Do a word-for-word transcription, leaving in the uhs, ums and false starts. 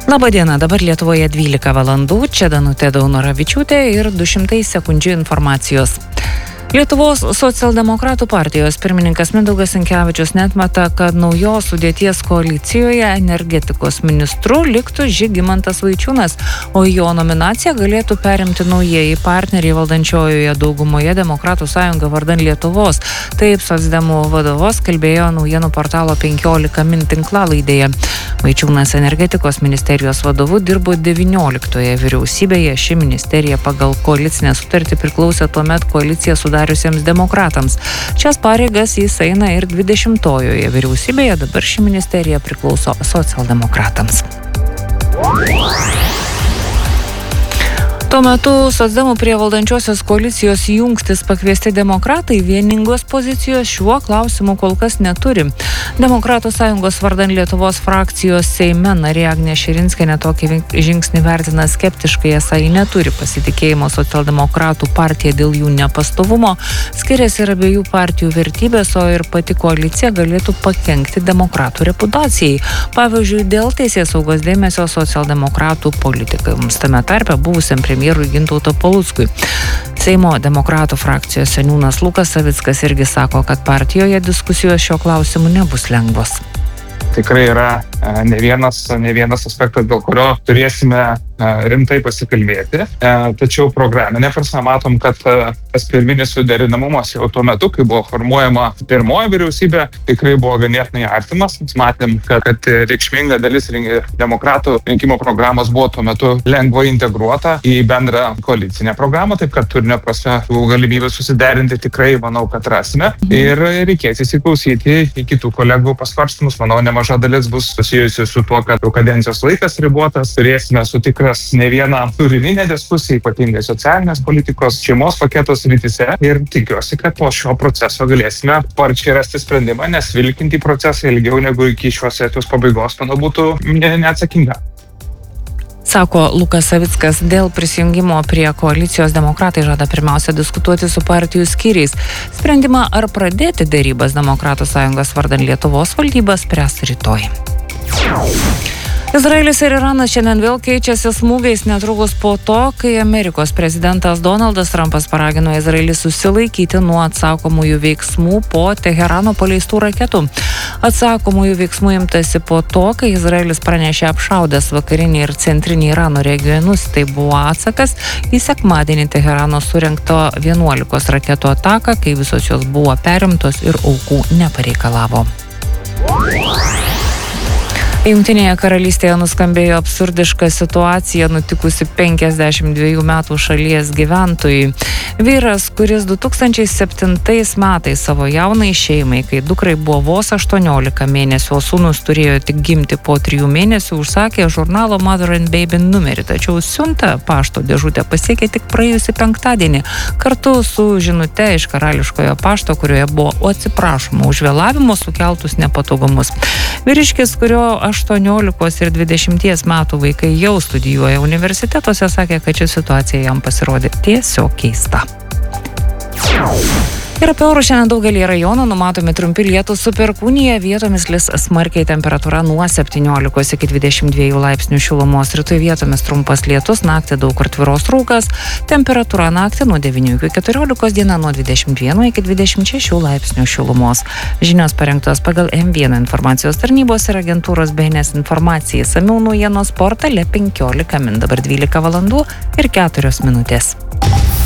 Labadiena, dabar Lietuvoje dvylika valandų, čia Danutė Daunoravičiūtė ir du šimtai sekundžių informacijos. Lietuvos socialdemokratų partijos pirmininkas Mindaugas Sinkevičius neatmeta, kad naujos sudėties koalicijoje energetikos ministru liktų Žygimantas Vaičiūnas, o jo nominaciją galėtų perimti naujieji partneriai valdančiojoje daugumoje Demokratų sąjunga vardan Lietuvos. Taip socdemų vadovas kalbėjo naujienų portalo penkiolika min tinklalaidėje. Vaičiūnas energetikos ministerijos vadovu dirbo devynioliktoje vyriausybėje. Ši ministerija pagal koalicinę sutartį priklausė tuomet koaliciją sudariusiems demokratams. Šias pareigas jis eina ir dvidešimtojoje vyriausybėje, dabar ši ministerija priklauso socialdemokratams. Tuo metu socdemų prie valdančiosios koalicijos jungtis pakviesti demokratai vieningos pozicijos šiuo klausimu kol kas neturi. Demokratų sąjungos vardan Lietuvos frakcijos Seime narė Agnė Širinskienė tokį žingsnį vertina skeptiškai, esą ji neturi pasitikėjimo socialdemokratų partija dėl jų nepastovumo, skiriasi ir abiejų partijų vertybės, o ir pati koalicija galėtų pakenkti demokratų reputacijai. Pavyzdžiui, dėl teisėsaugos dėmesio socialdemokratų politikams, tame tarpe buvusiam premjerui Gintauto Paluckui. Seimo demokratų frakcijos seniūnas Lukas Savickas irgi sako, kad partijoje diskusijos šio klausimu nebus lengvos. Tikrai yra ne vienas, ne vienas aspektas, dėl kurio turėsime rimtai pasikalbėti. Tačiau programinė prasme matom, kad tas pirminis suderinamumas jau tuo metu, kai buvo formuojama pirmoji vyriausybė, tikrai buvo ganėtinai artimas. Matėm, kad, kad reikšminga dalis demokratų rinkimo programos buvo tuo metu lengvai integruota į bendrą koalicinę programą, taip kad turinio prasme galimybę susiderinti tikrai, manau, kad rasime. Ir reikės įsiklausyti į kitų kolegų pasvarstymus. Manau, nemaža dalis bus susijusi su tuo, kad kadencijos laikas ribotas. Turėsime sutikras ne vieną turininę diskusiją, ypatingai socialinės politikos, šeimos paketos rytise. Ir tikiuosi, kad po šio proceso galėsime sparčiai rasti sprendimą, nes vilkinti procesą ilgiau negu iki šios sesijos pabaigos, manau, būtų neatsakinga. Sako Lukas Savickas, dėl prisijungimo prie koalicijos demokratai žada pirmiausia diskutuoti su partijų skyriais. Sprendimą ar pradėti derybas Demokratų sąjungos vardan Lietuvos valdybą spręs rytoj. Izraelis ir Iranas šiandien vėl keičiasi smūgiais netrukus po to, kai Amerikos prezidentas Donaldas Trumpas paragino Izraelį susilaikyti nuo atsakomųjų veiksmų po Teherano paleistų raketų. Atsakomųjų veiksmų imtasi po to, kai Izraelis pranešė apšaudęs vakarinį ir centrinį Irano regionus. Tai buvo atsakas į sekmadienį Teherano surengto vienuolikos raketų ataką, kai visos jos buvo perimtos ir aukų nepareikalavo. Jungtinėje karalystėje nuskambėjo absurdiška situacija nutikusi penkiasdešimt dviejų metų šalies gyventojui. Vyras, kuris du tūkstančiai septintais metais savo jaunai šeimai, kai dukrai buvo vos aštuoniolika mėnesių, o sūnus turėjo tik gimti po trijų mėnesių, užsakė žurnalo Mother and Baby numerį, tačiau siunta pašto dėžutę pasiekė tik praėjusį penktadienį, kartu su žinute iš karališkojo pašto, kurioje buvo atsiprašoma už vėlavimo sukeltus nepatogumus. Vyriškis, kurio aštuoniolikos ir dvidešimties metų vaikai jau studijuoja universitetuose, sakė, kad ši situacija jam pasirodė tiesiog keista. Ir apie orus šiandien daugelį rajonų numatomi trumpi lietūs su perkūnija, vietomis lis smarkiai, temperatūra nuo septyniolikos iki dvidešimt dviejų laipsnių šilumos, rytoj vietomis trumpas lietus, naktį daug kur tvyros rūkas, temperatūra naktį nuo devynių iki keturiolikos, diena nuo dvidešimt vieno iki dvidešimt šešių laipsnių šilumos. Žinios parengtos pagal M vienas informacijos tarnybos ir agentūros B N S informacijai, samiau naujienos portale penkiolika min, dabar dvylika valandų ir keturios minutės.